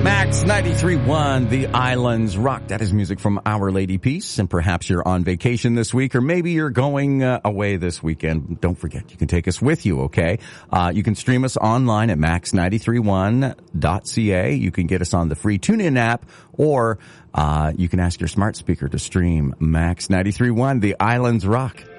Max 93.1, The Islands Rock. That is music from Our Lady Peace. And perhaps you're on vacation this week, or maybe you're going away this weekend. Don't forget, you can take us with you, okay? You can stream us online at max931.ca. You can get us on the free TuneIn app, or you can ask your smart speaker to stream Max 93.1, The Islands Rock.